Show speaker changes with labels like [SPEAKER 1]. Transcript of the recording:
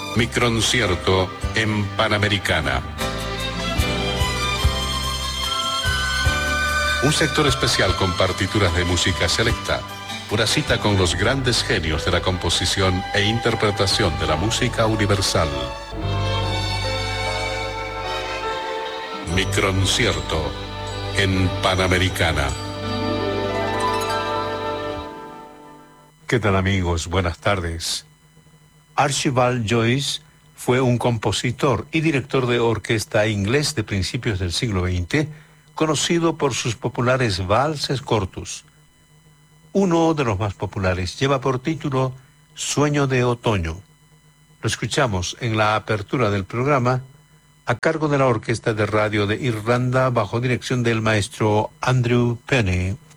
[SPEAKER 1] Microncierto en Panamericana. Un sector especial con partituras de música selecta. Una cita con los grandes genios de la composición e interpretación de la música universal. Microncierto en Panamericana.
[SPEAKER 2] ¿Qué tal, amigos? Buenas tardes. Archibald Joyce fue un compositor y director de orquesta inglés de principios del siglo XX, conocido por sus populares valses cortos. Uno de los más populares lleva por título Sueño de Otoño. Lo escuchamos en la apertura del programa a cargo de la Orquesta de Radio de Irlanda bajo dirección del maestro Andrew Penny.